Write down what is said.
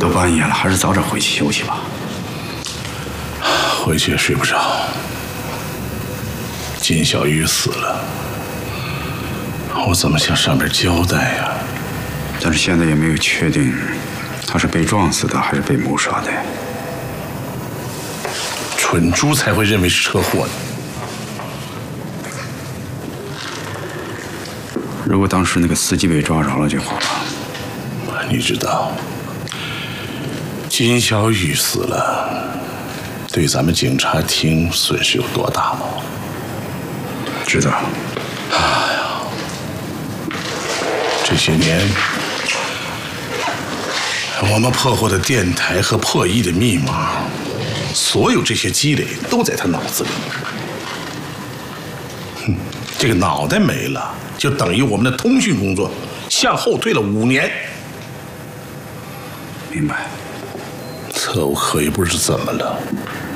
都半夜了，还是早点回去休息吧。 回去也睡不着。金小雨死了，我怎么向上边交代呀？ 但是现在也没有确定他是被撞死的还是被谋杀的。 蠢猪才会认为是车祸呢。 如果当时那个司机被抓着了就好了。 你知道金小雨死了，对咱们警察厅损失有多大吗？ 知道。 哎呀，这些年我们破获的电台和破译的密码，所有这些积累都在他脑子里。这个脑袋没了，就等于我们的通讯工作向后退了5年。 明白。 特务可也不知怎么了，